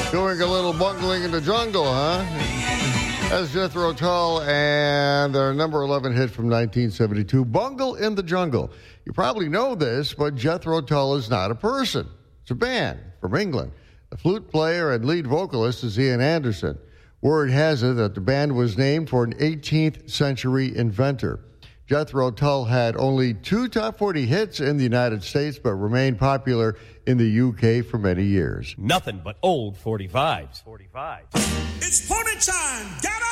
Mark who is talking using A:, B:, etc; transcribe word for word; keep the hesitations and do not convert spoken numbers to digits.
A: Doing a little bungling in the jungle, huh? That's Jethro Tull and their number eleven hit from nineteen seventy-two, Bungle in the Jungle. You probably know this, but Jethro Tull is not a person. It's a band from England. The flute player and lead vocalist is Ian Anderson. Word has it that the band was named for an eighteenth century inventor. Jethro Tull had only two top forty hits in the United States, but remained popular in the U K for many years.
B: Nothing but old forty-fives. forty-fives.
C: It's party time. Get up!